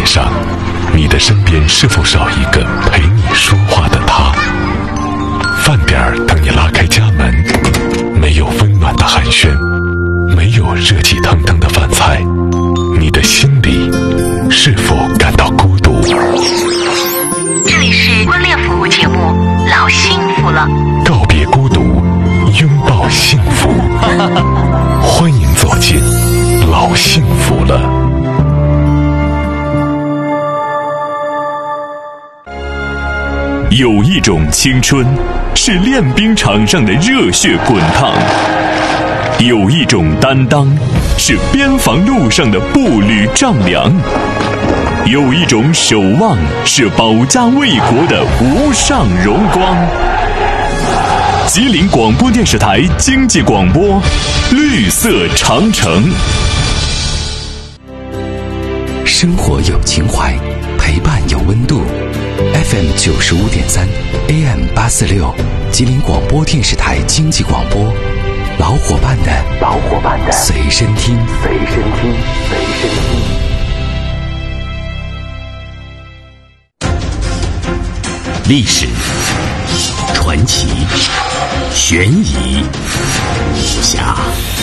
上，你的身边是否少一个陪你说话的他？饭点儿等你拉开家门，没有温暖的寒暄，没有热气腾腾的饭菜，你的心里是否感到孤独？ 这里是婚恋服务节目《老幸福了》， 告别孤独，拥抱幸福。欢迎走进老幸福了。 有一种青春是练兵场上的热血滚烫，有一种担当是边防路上的步履丈量，有一种守望是保家卫国的无上荣光。吉林广播电视台经济广播，绿色长城。 生活有情怀，陪伴有温度。FM 95.3 AM 846，吉林广播电视台经济广播，老伙伴的随身听。 历史、传奇、悬疑、武侠，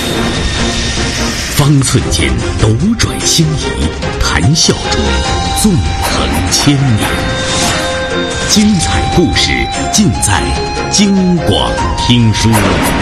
方寸间斗转星移，谈笑中纵横千年。精彩故事尽在京广听书。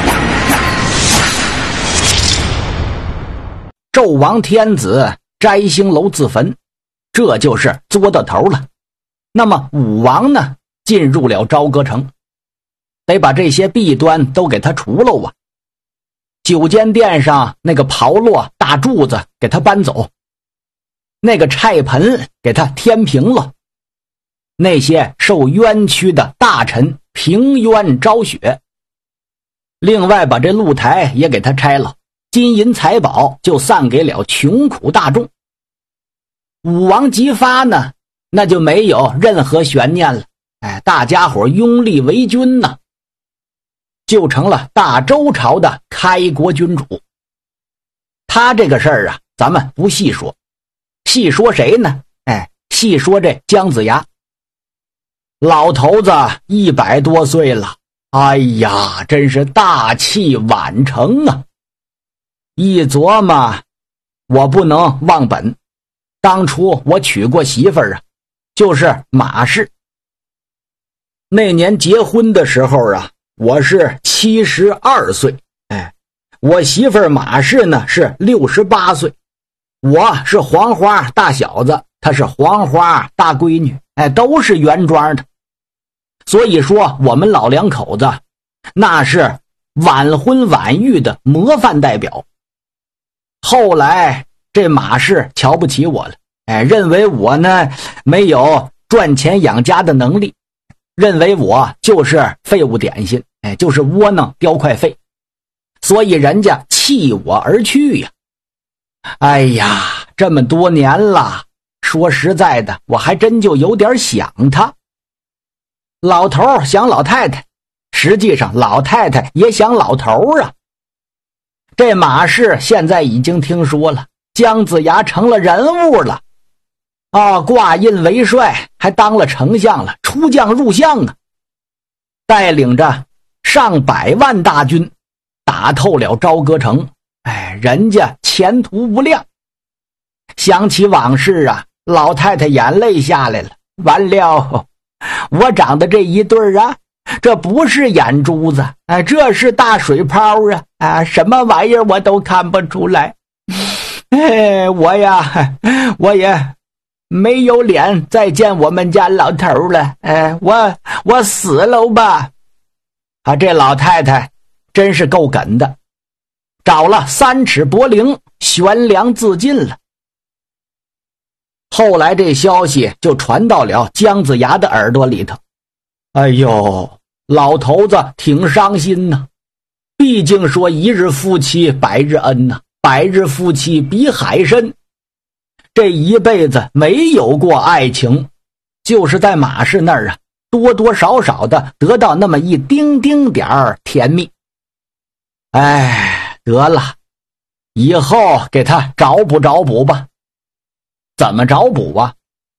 纣王天子摘星楼自焚，这就是作到头了。那么武王呢，进入了朝歌城，得把这些弊端都给他除喽啊。酒间殿上那个炮烙大柱子给他搬走，那个菜盆给他填平了，那些受冤屈的大臣平冤昭雪。另外把这露台也给他拆了，金银财宝就散给了穷苦大众。武王姬发呢，那就没有任何悬念了，大家伙拥立为君呢，就成了大周朝的开国君主。他这个事儿啊，咱们不细说，细说谁呢？细说这姜子牙。老头子100多岁了，哎呀，真是大器晚成啊！一琢磨，我不能忘本，当初我娶过媳妇儿啊，就是马氏。那年结婚的时候啊，我是72岁，我媳妇儿马氏呢是68岁，我是黄花大小子，她是黄花大闺女，都是原装的。所以说我们老两口子那是晚婚晚育的模范代表。后来这马氏瞧不起我了，认为我呢没有赚钱养家的能力，认为我就是废物点心，就是窝囊雕块废，所以人家弃我而去呀。哎呀，这么多年了，说实在的，我还真就有点想他。老头想老太太，实际上老太太也想老头啊。这马氏现在已经听说了，姜子牙成了人物了，挂印为帅，还当了丞相了，出将入相啊，带领着上百万大军打透了朝歌城，人家前途无量。想起往事啊，老太太眼泪下来了，完了，我长的这一对啊，这不是眼珠子，这是大水泡啊，什么玩意儿我都看不出来。我也没有脸再见我们家老头了，我死了吧。这老太太真是够梗的，找了3尺柏林悬梁自尽了。后来这消息就传到了姜子牙的耳朵里头，哎呦，老头子挺伤心呐，毕竟说一日夫妻百日恩呐，百日夫妻比海深，这一辈子没有过爱情，就是在马氏那儿啊，多多少少的得到那么一丁丁点儿甜蜜。得了，以后给他找补找补吧。怎么找补啊？